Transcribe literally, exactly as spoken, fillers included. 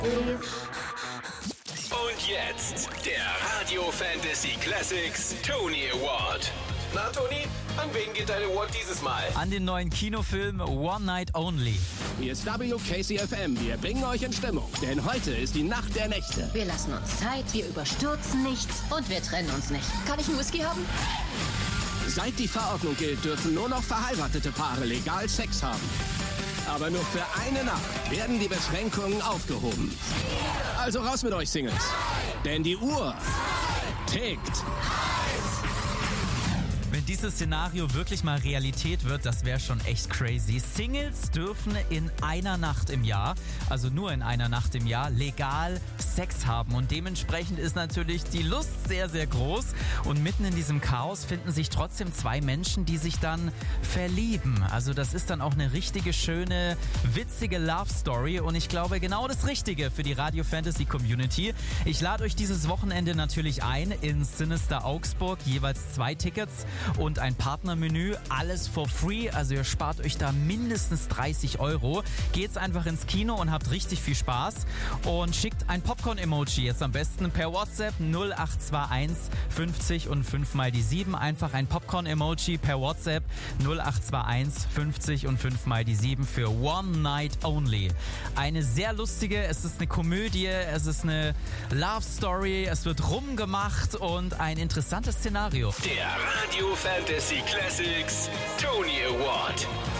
Und jetzt der Radio Fantasy Classics Tony Award. Na Toni, an wen geht dein Award dieses Mal? An den neuen Kinofilm One Night Only. Hier ist W K C F M, wir bringen euch in Stimmung, denn heute ist die Nacht der Nächte. Wir lassen uns Zeit, wir überstürzen nichts und wir trennen uns nicht. Kann ich einen Whisky haben? Seit die Verordnung gilt, dürfen nur noch verheiratete Paare legal Sex haben. Aber nur für eine Nacht werden die Beschränkungen aufgehoben. Also raus mit euch, Singles. Denn die Uhr tickt. Wenn dieses Szenario wirklich mal Realität wird, das wäre schon echt crazy. Singles dürfen in einer Nacht im Jahr, also nur in einer Nacht im Jahr, legal Sex haben. Und dementsprechend ist natürlich die Lust sehr, sehr groß. Und mitten in diesem Chaos finden sich trotzdem zwei Menschen, die sich dann verlieben. Also das ist dann auch eine richtige, schöne, witzige Love-Story. Und ich glaube, genau das Richtige für die Radio Fantasy Community. Ich lade euch dieses Wochenende natürlich ein ins Sinister Augsburg. Jeweils zwei Tickets und ein Partnermenü. Alles for free. Also ihr spart euch da mindestens dreißig Euro. Geht's einfach ins Kino und habt richtig viel Spaß. Und schickt ein Popcorn-Emoji jetzt am besten per WhatsApp null acht zwei eins fünfzig und fünf mal die sieben. Einfach ein Popcorn-Emoji per WhatsApp null acht zwei eins fünfzig und fünf mal die sieben für One Night Only. Eine sehr lustige, es ist eine Komödie, es ist eine Love Story, es wird rumgemacht und ein interessantes Szenario. Der Radio Fantasy Classics Tony Award.